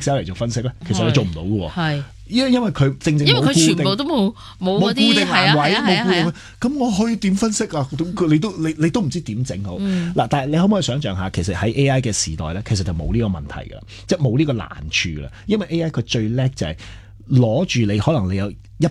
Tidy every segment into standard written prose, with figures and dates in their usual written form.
Excel 嚟做分析咧？其實你做唔到嘅喎。 係。 因為佢正因為佢全部都冇嗰啲固定欄位， 係啊， 咁我可以點分析啊？你都唔知點整好嗱。但係你可唔可以想象下，其實喺 AI 嘅時代咧，其實就冇呢個問題㗎，即係冇呢個難處㗎。因為 AI 佢最叻就係攞住你，可能你有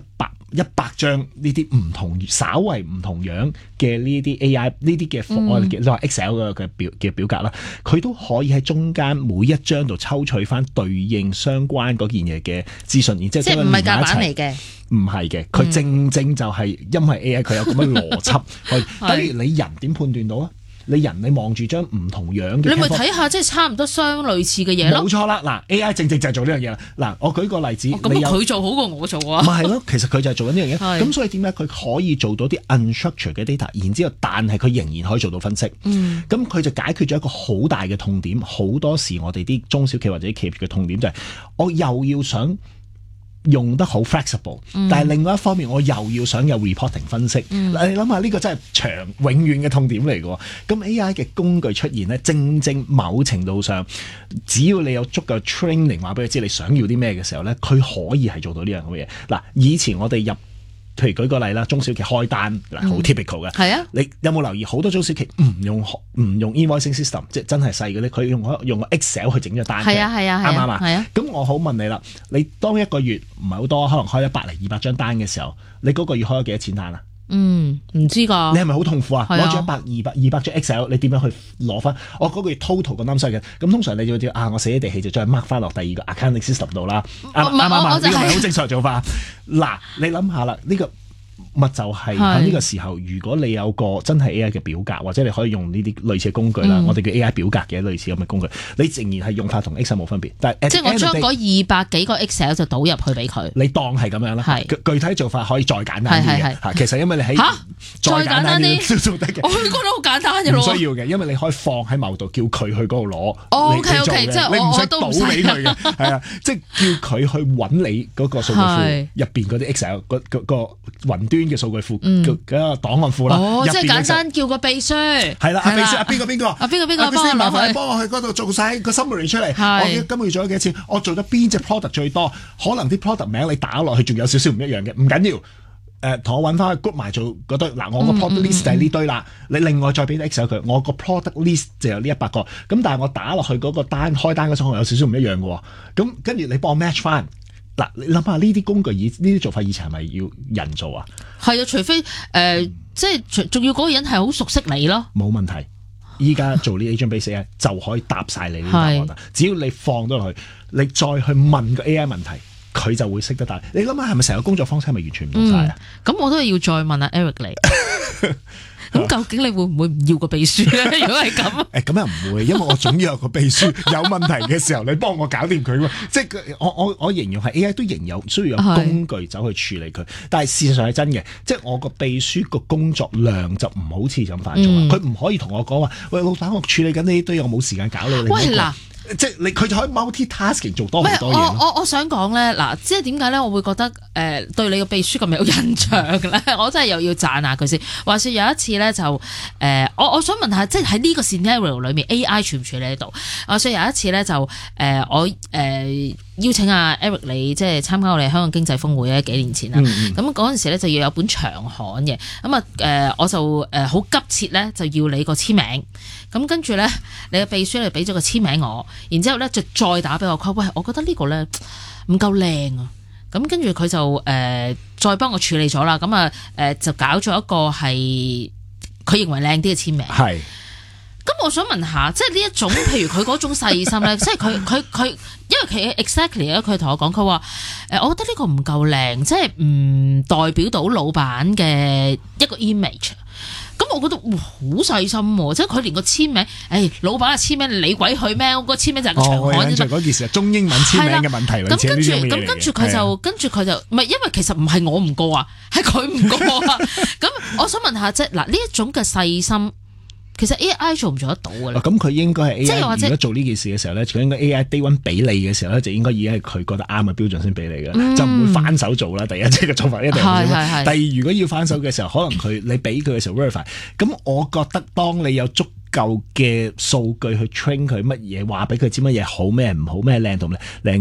100張呢啲唔同稍為唔同樣嘅呢啲 AI 呢啲嘅我哋話 Excel 嘅表格啦，佢都可以喺中間每一張度抽取翻對應相關嗰件嘢嘅資訊，然之後即係唔係夾板嚟嘅， 唔係嘅，佢正就係因為 AI 佢有咁嘅邏輯去，等於你人點判斷到啊？你望住張唔同樣嘅， 你咪睇下，即係差唔多相類似嘅嘢咯。 冇錯啦，嗱 AI 正就係做呢樣嘢啦。嗱，我舉個例子， 咁佢做好過我做啊。 咪係咯，其實佢就係做緊呢樣嘢。咁所以點解佢可以做到啲 unstructured 嘅 data， 然之後但係佢仍然可以做到分析。咁佢就解決咗一個好大嘅痛點。好多時我哋啲中小企或者企業嘅痛點就係，我又要想用得好 flexible，但係另外一方面我又要想有 reporting 分析。你諗下呢個真係永遠嘅痛點嚟嘅。咁 AI 嘅工具出現咧，正某程度上，只要你有足夠 training 話俾佢知你想要啲咩嘅時候咧，佢可以係做到呢樣嘅嘢。嗱，以前我哋譬如舉個例啦，中小企開單好 typical 嘅。係啊，你有冇留意好多中小企唔用 invoicing system， 即係真係細嗰啲，佢用個 Excel 去整咗單。係啊，啱唔啱啊？係啊。咁我好問你啦，你當一個月唔係好多，可能開100嚟200張單嘅時候，你嗰個月開咗幾多錢單啊？唔知㗎。你係咪好痛苦啊？攞住200張 Excel， 你點樣去攞翻？我嗰個月 total 個 number 嘅，咁通常你就要我死咗地氣就再 mark 翻落第二個 accounting system 度啦。啱呢個係好正常做法。嗱，你諗下啦，呢個咪就係喺呢個時候，如果你有個真係 AI 嘅表格，或者你可以用呢啲類似嘅工具啦，我哋叫 AI 表格嘅類似咁嘅工具，你仍然係用法同 Excel 冇分別。但係即係我將嗰200幾個 Excel 就倒入去俾佢， 你當係咁樣啦。具體做法可以再簡單啲嘅。其實因為你喺再簡單啲都得嘅， 我覺得好簡單嘅咯。 唔需要嘅，因為你可以放喺某度，叫佢去嗰度攞。 OK， 即係你唔使倒俾佢嘅，係啊，即係叫佢去揾你嗰個數據庫入邊嗰啲 Excel 個雲端嘅數據庫嗰個檔案庫啦。 即係簡單叫個秘書。係啦，秘書邊個幫麻煩你幫我去嗰度做晒個 summary 出嚟。我今個月做咗幾多錢？我做咗邊隻 product 最多？可能啲 product 名你打落去仲有少少唔一樣嘅，唔緊要。同我揾翻去 group 埋做嗰堆。嗱，我個 product list 就係呢堆啦。你另外再俾 Excel 佢，我個 product list 就有呢100個。咁但係我打落去嗰個開單嗰陣，有少少唔一樣嘅。咁跟住你幫我 match 翻。嗱，你諗下呢啲工具呢啲做法以前係咪要人做啊？係啊， 除非即係仲要嗰個人係好熟悉你咯。 冇問題，依家做呢 agent based AI 就可以答晒你呢啲答案啦。只要你放咗落去，你再去問個 AI 問題，佢就會識得答。你諗下係咪成個工作方式係咪完全唔同晒啊？ 咁我都係要再問下 Eric 你。咁究竟你會唔會唔要個秘書咧？如果係咁， 咁又唔會，因為我總要有個秘書。有問題嘅時候，你幫我搞掂佢喎。即係我形容係 AI 都仍有需要有工具走去處理佢。但係事實上係真嘅，即係我個秘書個工作量就唔好似咁快做。佢唔可以同我講話，喂，老闆，我處理緊呢堆，我冇時間搞你。喂嗱。即係佢就可以 multi-tasking 做多好多嘢。我想講咧，嗱，即係點解咧？我會覺得對你個秘書咁有印象咧，我真係又要讚下佢先。話說有一次咧，就我想問下，即係喺呢個 scenario 裏面 AI 處唔處理得到？話說有一次咧，就我邀請阿 Eric 你即係參加我哋香港經濟峰會咧，幾年前啦。咁嗰陣時咧就要有本長刊嘅，咁我就好急切咧就要你個簽名。咁跟住咧，你嘅秘書咧俾咗個簽名我，然之後咧就再打俾我，佢話喂，我覺得呢個咧唔夠靚啊。咁跟住佢就再幫我處理咗啦。咁就搞咗一個係佢認為靚啲嘅簽名。係。咁我想問下，即係呢一種，譬如佢嗰種細心咧，即係佢，因為佢 exactly 咧，佢同我講，佢話我覺得呢個唔夠靚，即係唔代表到老闆嘅一個 image。咁我覺得哇，好細心喎！即係佢連個簽名，老闆嘅簽名你鬼去咩？我個簽名就係個長刊啫嘛。嗰件事係中英文簽名嘅問題嚟。咁跟住佢就唔係，因為其實唔係我唔過啊，係佢唔過啊。咁我想問下，即係嗱呢一種嘅細心。其實 AI 做唔做得到嘅咧？咁佢應該係 AI 如果做呢件事嘅時候咧，佢應該 AI day one 俾你嘅時候咧，就應該已經係佢覺得啱嘅標準先俾你嘅，就唔會翻手做啦。第一，即係個做法一定係。第二，如果要翻手嘅時候，可能你俾佢嘅時候 verify。咁我覺得當你有足夠嘅數據去 train 佢乜嘢，話俾佢知乜嘢好咩唔好咩靚同靚。